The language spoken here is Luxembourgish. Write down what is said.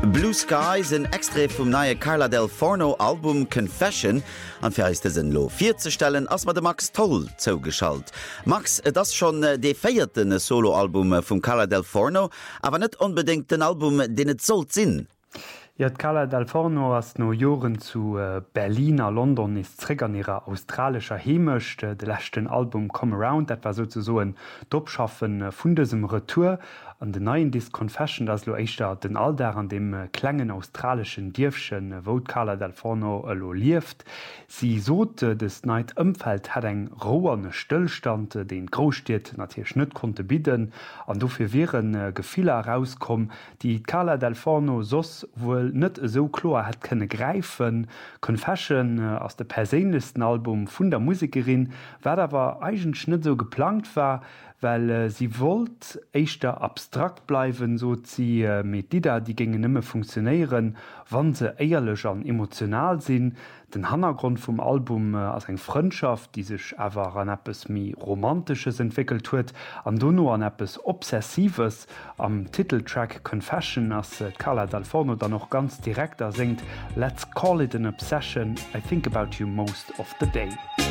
Blue Skies en Extre vum neue Carla Del Forno Album Confession an firisten lo 4 ze stellen ass mat de Max Toll zougeschalt. Max, das schon de feierten Soloalbum vum Carla Del Forno, awer net unbedingt den Album den et sollt sinn. Ja, Carla Del Forno ass no Joren zu Berlin a London is träg an ihrer australischer Hemecht de lächten Album Come Around, dat war so en Dobschaffen vun desem Retour an den neuen Disc Confession, das lo eichter den Alter an dem klengen australischen Dirfchen wo Carla Del Forno lo lieft. Sie sote des Neid ëmfeld hat eng roerne Stillstand, den Großstädt natürlich net konnte bieden, an dofir wären Gefehler herauskom, die Carla Del Forno sos wohl net so klar hat könne greifen. Confession aus der persönlichsten Album vun der Musikerin, wer da war eigentlich net so geplant war, weil sie wollt eichter abstrakt bleiben, so sie mit die gingen nimme funktionieren, wann se eierlich an emotional sinn. Den Hintergrund vom Album als eng Freundschaft, die sich aber an etwas mi Romantisches entwickelt huet, an Dono an etwas Obsessives am Titeltrack Confession, als Carla Del Forno dann noch ganz direkt singt: Let's call it an obsession, I think about you most of the day.